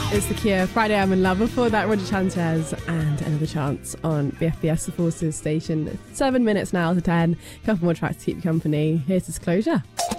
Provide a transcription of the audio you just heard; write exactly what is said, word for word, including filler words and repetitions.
It's The Cure, Friday I'm in Love. Before that, Roger Sanchez and Another Chance on B F B S, the Forces station. Seven minutes now to ten. A couple more tracks to keep you company. Here's Disclosure.